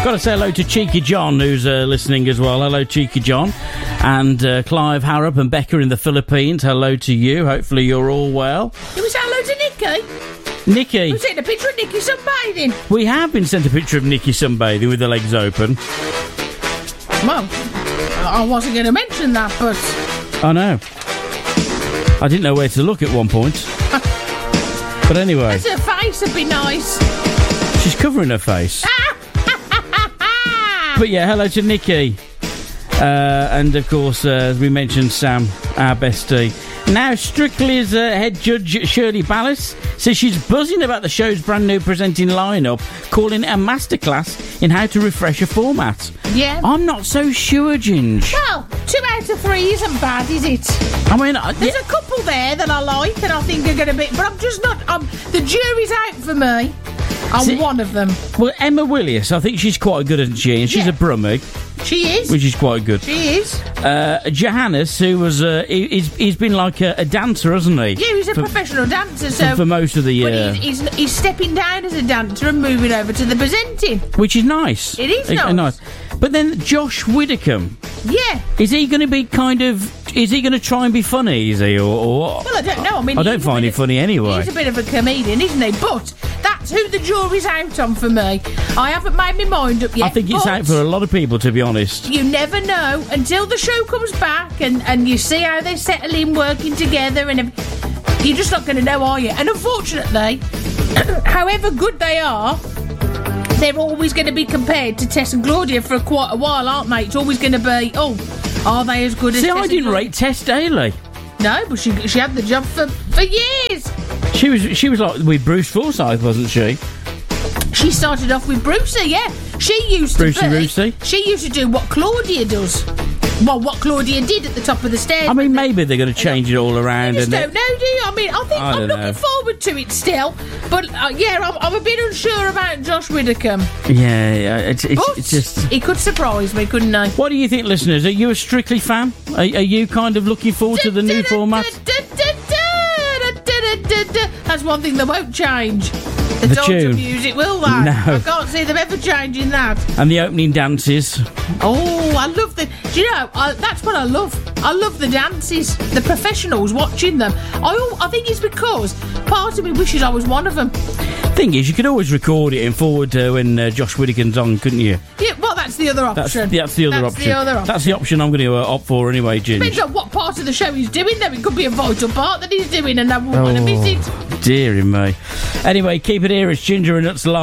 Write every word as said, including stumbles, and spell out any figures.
Got to say hello to Cheeky John, who's uh, listening as well. Hello, Cheeky John. And uh, Clive Harrop and Becca in the Philippines. Hello to you. Hopefully you're all well. It was hello to Nikki. Nikki. We've seen a picture of Nikki sunbathing. We have been sent a picture of Nikki sunbathing with her legs open. Well, I wasn't going to mention that, but... I know. I didn't know where to look at one point. But anyway. That's her face would be nice. She's covering her face. But yeah, hello to Nikki. Uh, and of course, uh, as we mentioned, Sam, our bestie. Now, Strictly's uh, head judge, Shirley Ballas, says she's buzzing about the show's brand new presenting lineup, calling it a masterclass in how to refresh a format. Yeah. I'm not so sure, Ginge. Well, two out of three isn't bad, is it? I mean, uh, There's yeah. a couple there that I like and I think are going to be... But I'm just not... Um, the jury's out for me. I'm See, one of them. Well, Emma Willis, I think she's quite good, isn't she? And she's Yeah. a Brummig, She is. which is quite good. She is. Uh, Johannes, who was... Uh, he, he's, he's been like a, a dancer, hasn't he? Yeah, he's a for, professional dancer, so... For, for most of the year. But he's, he's, he's stepping down as a dancer and moving over to the presenting. Which is nice. It is Uh, nice. But then Josh Widdicombe, Yeah. is he going to be kind of... Is he going to try and be funny, is he? Or, or Well, I don't know. I mean, I don't he's a find bit him of- funny anyway. He's a bit of a comedian, isn't he? But that's who the jury's out on for me. I haven't made my mind up yet. I think it's but out for a lot of people, to be honest. you never know until the show comes back and, and you see how they settle in working together and ev- you're just not going to know, are you? And unfortunately, however good they are, they're always going to be compared to Tess and Claudia for quite a while, aren't they? It's always going to be, oh, are they as good as See, Tess I and didn't Claudia? rate Tess Daly. No, but she she had the job for, for years. She was she was like with Bruce Forsyth, wasn't she? She started off with Brucey, yeah. She used Brucey to be... Roosey? She used to do what Claudia does. Well, what Claudia did at the top of the stairs. I mean, maybe they're going to change it all around. I just and don't know, do you? I mean, I think I I'm don't looking know. forward to it still. But, uh, yeah, I'm, I'm a bit unsure about Josh Widdicombe. Yeah, yeah, it's, it's, But it's just... he could surprise me, couldn't he? What do you think, listeners? Are you a Strictly fan? Are, are you kind of looking forward to the new format? That's one thing that won't change. The, The daughter tune. music, will they? No. I can't see them ever changing that. And the opening dances? Oh, I love the... Do you know, I, that's what I love. I love the dances, the professionals watching them. I, al- I think it's because part of me wishes I was one of them. Thing is, you could always record it and forward uh, when uh, Josh Widdicombe's on, couldn't you? Yeah, well, that's the other That's, option. that's the other That's option. the other option. That's the option I'm going to uh, opt for anyway, Ginge. Depends on what part of the show he's doing, though. It could be a vital part that he's doing and I wouldn't want to miss it. Dearie me. Anyway, keep it here. It's Ginger and Nuts Live.